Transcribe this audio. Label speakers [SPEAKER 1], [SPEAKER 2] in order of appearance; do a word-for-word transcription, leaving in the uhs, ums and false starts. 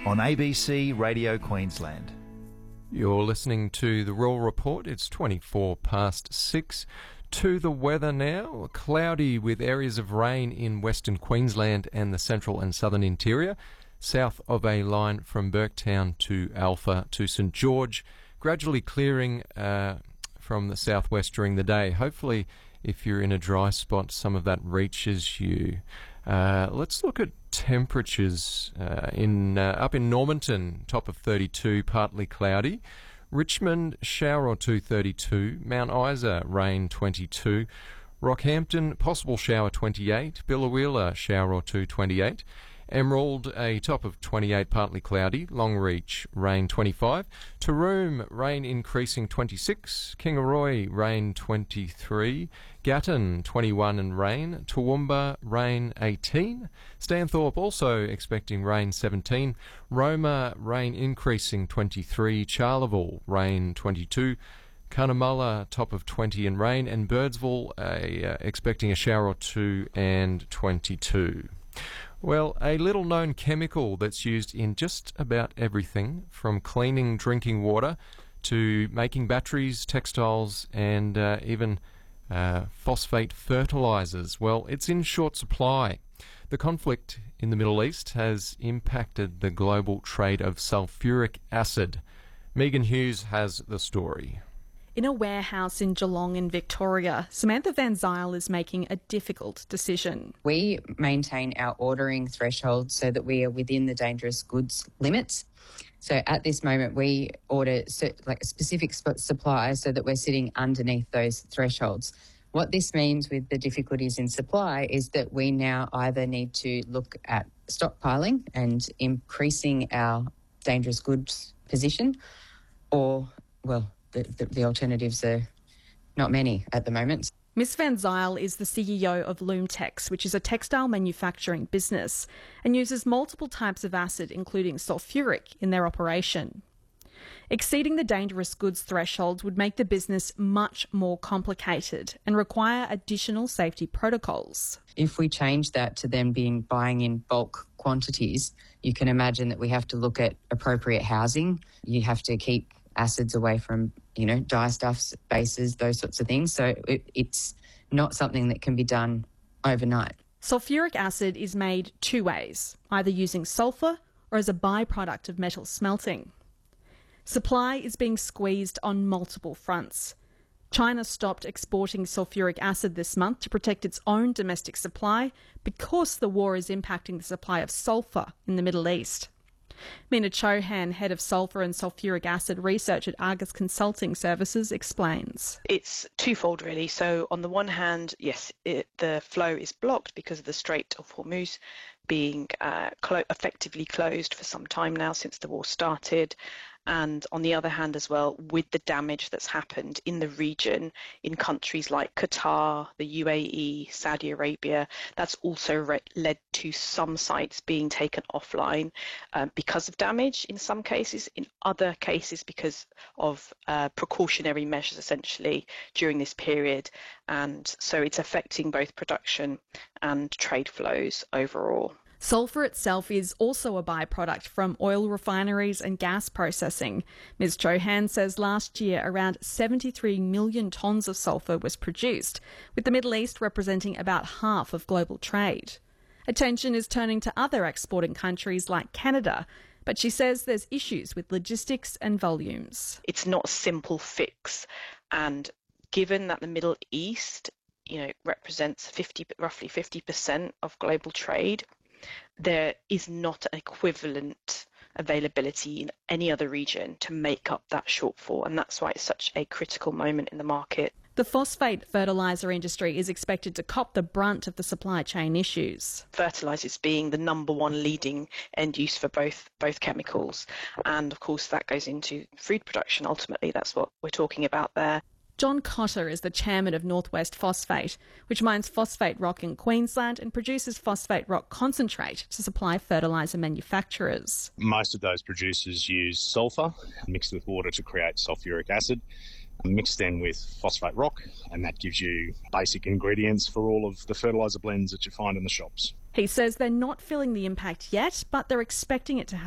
[SPEAKER 1] on A B C Radio Queensland.
[SPEAKER 2] You're listening to the Rural Report. It's twenty-four past six. To the weather now. Cloudy with areas of rain in Western Queensland and the central and southern interior. South of a line from Burketown to Alpha to St George. Gradually clearing uh, from the southwest during the day. Hopefully, if you're in a dry spot, some of that reaches you. Uh, let's look at temperatures uh, in uh, up in Normanton, top of thirty-two, partly cloudy. Richmond, shower or two, thirty-two. Mount Isa, rain, twenty-two. Rockhampton, possible shower, twenty-eight. Billawheeler, shower or two, twenty-eight. Emerald, a top of twenty-eight, partly cloudy. Longreach, rain, twenty-five. Taroom, rain increasing, twenty-six. Kingaroy, rain, twenty-three. Gatton, twenty-one and rain. Toowoomba, rain, eighteen. Stanthorpe, also expecting rain, seventeen. Roma, rain increasing, twenty-three. Charleville, rain, twenty-two. Cunnamulla, top of twenty and rain. And Birdsville, a, uh, expecting a shower or two and twenty-two. Well, a little-known chemical that's used in just about everything, from cleaning drinking water to making batteries, textiles, and uh, even uh, phosphate fertilizers. Well, it's in short supply. The conflict in the Middle East has impacted the global trade of sulfuric acid. Megan Hughes has the story.
[SPEAKER 3] In a warehouse in Geelong in Victoria, Samantha Van Zyl is making a difficult decision.
[SPEAKER 4] We maintain our ordering threshold so that we are within the dangerous goods limits. So at this moment, we order like specific supplies so that we're sitting underneath those thresholds. What this means with the difficulties in supply is that we now either need to look at stockpiling and increasing our dangerous goods position, or, well, The, the, the alternatives are not many at the moment.
[SPEAKER 3] Miss Van Zyl is the C E O of Loomtex, which is a textile manufacturing business, and uses multiple types of acid, including sulfuric, in their operation. Exceeding the dangerous goods thresholds would make the business much more complicated and require additional safety protocols.
[SPEAKER 4] If we change that to them being buying in bulk quantities, you can imagine that we have to look at appropriate housing. You have to keep acids away from, you know, dyestuffs, bases, those sorts of things. So it, it's not something that can be done overnight.
[SPEAKER 3] Sulfuric acid is made two ways, either using sulphur or as a byproduct of metal smelting. Supply is being squeezed on multiple fronts. China stopped exporting sulfuric acid this month to protect its own domestic supply because the war is impacting the supply of sulphur in the Middle East. Mina Chohan, head of sulphur and sulfuric acid research at Argus Consulting Services, explains.
[SPEAKER 5] It's twofold, really. So on the one hand, yes, it, the flow is blocked because of the Strait of Hormuz being uh, clo- effectively closed for some time now since the war started. And on the other hand as well, with the damage that's happened in the region, in countries like Qatar, the U A E, Saudi Arabia, that's also re- led to some sites being taken offline um, because of damage in some cases, in other cases because of uh, precautionary measures essentially during this period. And so it's affecting both production and trade flows overall.
[SPEAKER 3] Sulphur itself is also a byproduct from oil refineries and gas processing. Miz Chohan says last year around seventy-three million tonnes of sulphur was produced, with the Middle East representing about half of global trade. Attention is turning to other exporting countries like Canada, but she says there's issues with logistics and volumes.
[SPEAKER 5] It's not a simple fix, and given that the Middle East, you know, represents fifty, roughly fifty percent of global trade, there is not an equivalent availability in any other region to make up that shortfall, and that's why it's such a critical moment in the market.
[SPEAKER 3] The phosphate fertiliser industry is expected to cop the brunt of the supply chain issues.
[SPEAKER 5] Fertilisers being the number one leading end use for both both chemicals, and of course that goes into food production. Ultimately, that's what we're talking about there.
[SPEAKER 3] John Cotter is the chairman of Northwest Phosphate, which mines phosphate rock in Queensland and produces phosphate rock concentrate to supply fertiliser manufacturers.
[SPEAKER 6] Most of those producers use sulphur mixed with water to create sulfuric acid, mixed then with phosphate rock, and that gives you basic ingredients for all of the fertiliser blends that you find in the shops.
[SPEAKER 3] He says they're not feeling the impact yet, but they're expecting it to happen.